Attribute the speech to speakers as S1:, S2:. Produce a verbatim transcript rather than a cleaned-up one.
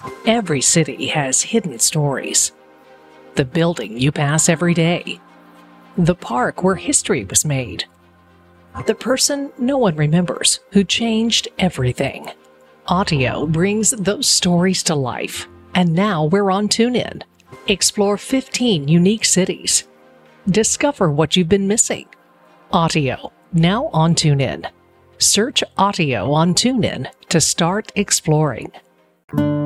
S1: Every city has hidden stories. The building you pass every day. The park where history was made. The person no one remembers who changed everything. Audio brings those stories to life. And now we're on TuneIn. Explore fifteen unique cities. Discover what you've been missing. Audio, now on TuneIn. Search Audio on TuneIn to start exploring.